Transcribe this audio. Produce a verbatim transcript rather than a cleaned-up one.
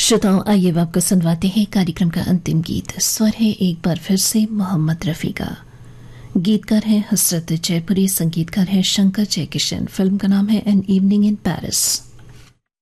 श्रोताओं, आइए अब आपको सुनवाते हैं कार्यक्रम का अंतिम गीत। स्वर है एक बार फिर से मोहम्मद रफी का। गीतकार हैं हसरत जयपुरी, संगीतकार हैं शंकर जयकिशन। फिल्म का नाम है एन इवनिंग इन पेरिस।